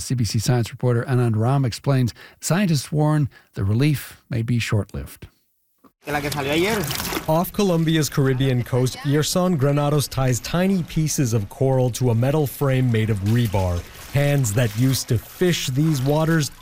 CBC Science reporter Anand Ram explains scientists warn the relief may be short-lived. Off Colombia's Caribbean coast, Yerson Granados ties tiny pieces of coral to a metal frame made of rebar. Hands that used to fish these waters